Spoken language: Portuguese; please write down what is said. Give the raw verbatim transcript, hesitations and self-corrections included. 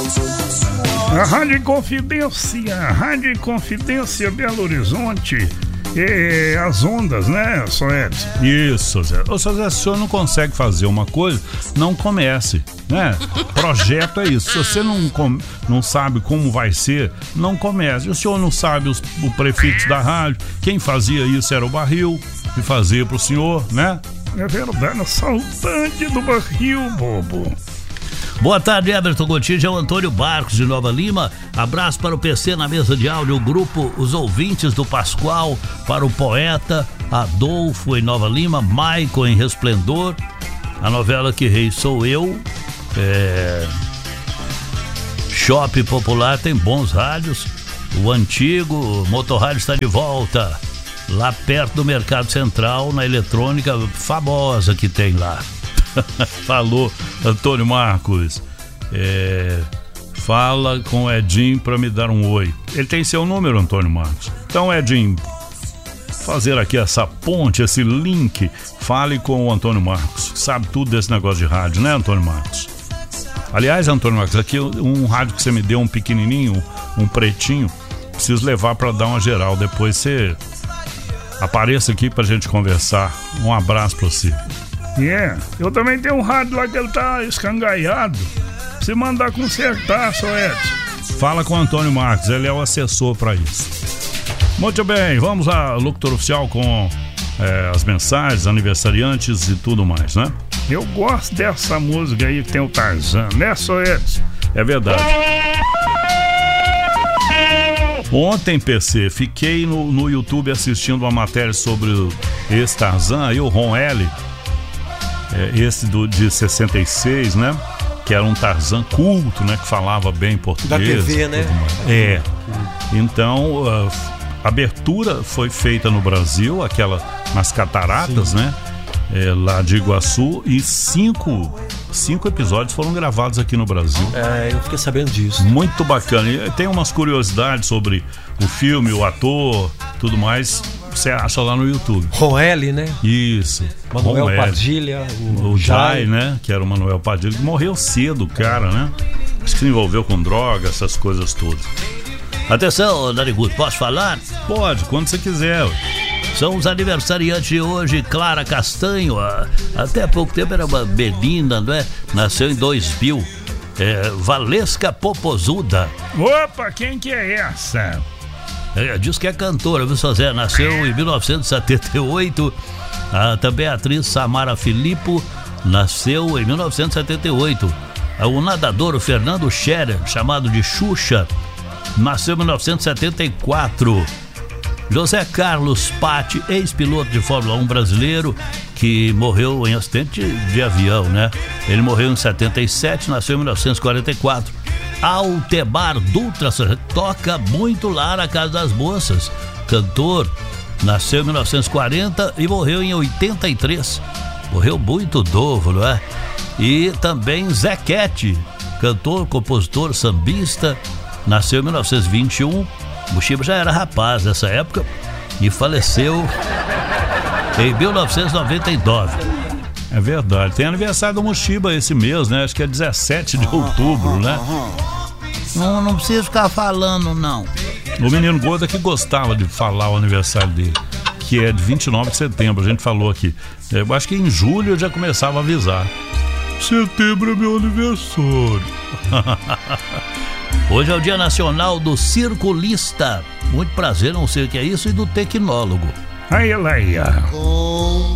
A Rádio Confidência, Rádio Confidência Belo Horizonte. E as ondas, né, só Edson? Isso, Zé. Ô, Zé, se o senhor não consegue fazer uma coisa, não comece, né? Projeto é isso. Se você não, com, não sabe como vai ser, não comece. O senhor não sabe os, o prefixo da rádio. Quem fazia isso era o Barril, que fazia pro senhor, né? É verdade, assaltante do Barril, bobo. Boa tarde, Everton Gotijo, é o Antônio Barcos de Nova Lima. Abraço para o P C na mesa de áudio, o grupo Os Ouvintes do Pascoal, para o poeta Adolfo em Nova Lima, Maicon em Resplendor, a novela Que Rei Sou Eu, é... Shopping Popular tem bons rádios, o antigo Motorrádio está de volta, lá perto do Mercado Central, na eletrônica famosa que tem lá. Falou, Antônio Marcos. É, fala com o Edinho pra me dar um oi. Ele tem seu número, Antônio Marcos. Então, Edinho, fazer aqui essa ponte, esse link. Fale com o Antônio Marcos. Sabe tudo desse negócio de rádio, né, Antônio Marcos? Aliás, Antônio Marcos, aqui um rádio que você me deu, um pequenininho, um pretinho. Preciso levar pra dar uma geral. Depois você apareça aqui pra gente conversar. Um abraço pra você. É, yeah. Eu também tenho um rádio lá que ele tá escangaiado. Se mandar consertar, só Edson. Fala com o Antônio Marcos, ele é o assessor para isso. Muito bem, vamos lá, locutor oficial com é, as mensagens, aniversariantes e tudo mais, né? Eu gosto dessa música aí que tem o Tarzan, né, só Edson? É verdade. Ontem, P C, fiquei no, no YouTube assistindo uma matéria sobre o, esse Tarzan aí, o Ron L. É, esse do, de sessenta e seis, né? Que era um Tarzan culto, né? Que falava bem português. Da T V, né? É. Então, a abertura foi feita no Brasil, aquela nas cataratas, sim, né? É, lá de Iguaçu. E cinco, cinco episódios foram gravados aqui no Brasil. É, eu fiquei sabendo disso. Muito bacana. E tem umas curiosidades sobre o filme, o ator, tudo mais. Você acha lá no YouTube. Ron L, né? Isso. Manuel Ron Padilha. O, o Jai, né? Que era o Manuel Padilha. Que morreu cedo, cara, né? Acho que se envolveu com droga, essas coisas todas. Atenção, Narigudo, posso falar? Pode, quando você quiser. São os aniversariantes de hoje. Clara Castanho, até há pouco tempo era uma menina, não é? Nasceu em dois mil. É, Valesca Popozuda. Opa, quem que é essa? É, diz que é cantora, viu, seu Zé? Nasceu em mil novecentos e setenta e oito. Ah, também a atriz Samara Filippo nasceu em mil novecentos e setenta e oito. Ah, o nadador o Fernando Scherer, chamado de Xuxa, nasceu em mil novecentos e setenta e quatro. José Carlos Patti, ex-piloto de Fórmula um brasileiro, que morreu em acidente de avião, né? Ele morreu em setenta e sete, nasceu em mil novecentos e quarenta e quatro. Altemar Dutra, toca muito lá na Casa das Moças, cantor, nasceu em mil novecentos e quarenta e morreu em oitenta e três, morreu muito novo, não é? E também Zequete, cantor, compositor, sambista, nasceu em mil novecentos e vinte e um, o Chiba já era rapaz nessa época e faleceu em mil novecentos e noventa e nove. É verdade, tem aniversário do Mushiba esse mês, né? Acho que é dezessete de outubro, né? Não, não precisa ficar falando, não. O menino Gorda que gostava de falar o aniversário dele, que é de vinte e nove de setembro, a gente falou aqui. Eu acho que em julho eu já começava a avisar. Setembro é meu aniversário. Hoje é o Dia Nacional do Circulista. Muito prazer, não sei o que é isso, e do tecnólogo. Aí, Leia.